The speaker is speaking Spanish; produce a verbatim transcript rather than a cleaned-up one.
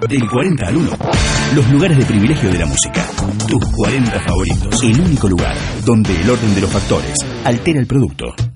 Del cuarenta al uno. Los lugares de privilegio de la música. Tus cuarenta favoritos. El único lugar donde el orden de los factores altera el producto.